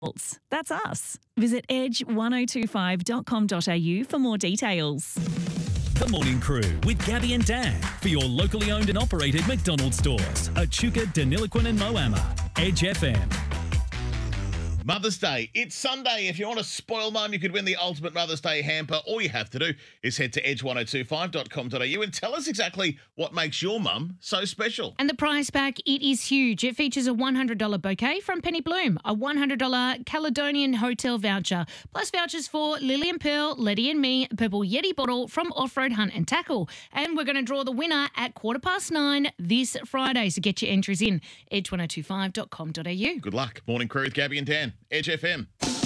That's us. Visit edge1025.com.au for more details. The Morning Crew with Gabby and Dan for your locally owned and operated McDonald's stores, Echuca, Deniliquin and Moama. Edge FM. Mother's Day. It's Sunday. If you want to spoil mum, you could win the ultimate Mother's Day hamper. All you have to do is head to edge1025.com.au and tell us exactly what makes your mum so special. And the prize pack, it is huge. It features a $100 bouquet from Penny Bloom, a $100 Caledonian Hotel voucher, plus vouchers for Lily and Pearl, Letty and Me, Purple Yeti bottle from Off-Road Hunt and Tackle. And we're going to draw the winner at 9:15 this Friday. So get your entries in, edge1025.com.au. Good luck. Morning Crew with Gabby and Dan. Edge FM.